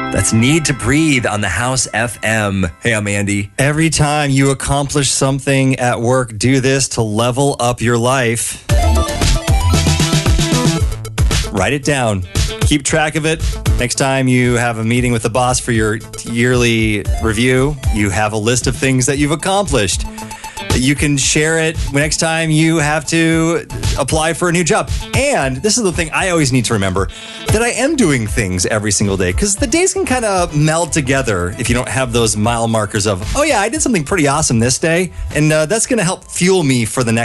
That's Need to Breathe on the House FM. Hey, I'm Andy. Every time you accomplish something at work, do this to level up your life. Write it down. Keep track of it. Next time you have a meeting with the boss for your yearly review, you have a list of things that you've accomplished. You can share it next time you have to apply for a new job. And this is the thing I always need to remember, that I am doing things every single day, because the days can kind of meld together if you don't have those mile markers of, oh yeah, I did something pretty awesome this day. And that's going to help fuel me for the next